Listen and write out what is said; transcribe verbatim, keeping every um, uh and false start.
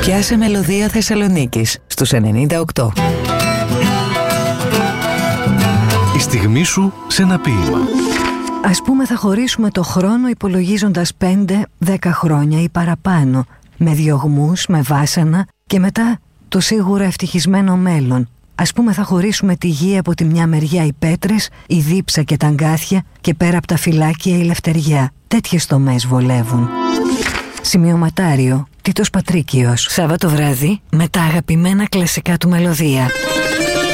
Πιάσε μελωδία Θεσσαλονίκης στους ενενήντα οκτώ. Η στιγμή σου σε ένα ποίημα. Ας πούμε θα χωρίσουμε το χρόνο υπολογίζοντας πέντε δέκα χρόνια ή παραπάνω, με διωγμούς, με βάσανα και μετά το σίγουρα ευτυχισμένο μέλλον. Ας πούμε θα χωρίσουμε τη γη από τη μια μεριά οι πέτρες, η δίψα και τα αγκάθια και πέρα από τα φυλάκια η λευτεριά. Τέτοιες τομές βολεύουν. Σημειωματάριο, Τίτος Πατρίκιος. Σάββατο βράδυ με τα αγαπημένα κλασικά του μελωδία.